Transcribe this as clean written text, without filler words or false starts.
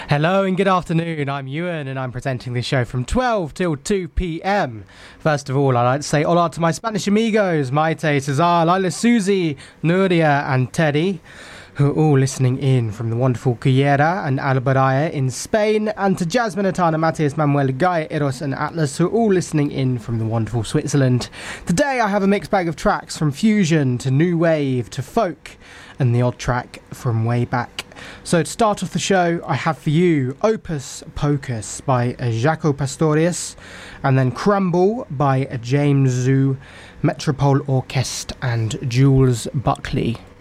Hello and good afternoon. I'm Ewan and I'm presenting this show from 12 till 2 p.m. First of all, I'd like to say hola to my Spanish amigos, Maite, Cesar, Lila, Susie, Nuria and Teddy, who are all listening in from the wonderful Cullera and Albaraya in Spain, and to Jasmine, Atana, Matthias, Manuel, Guy, Eros and Atlas, who are all listening in from the wonderful Switzerland. Today I have a mixed bag of tracks from fusion to new wave to folk and the odd track from way back. So to start off the show, I have for you Opus Pocus by Jaco Pastorius, and then Crumble by James Zoo, Metropole Orchestre and Jules Buckley.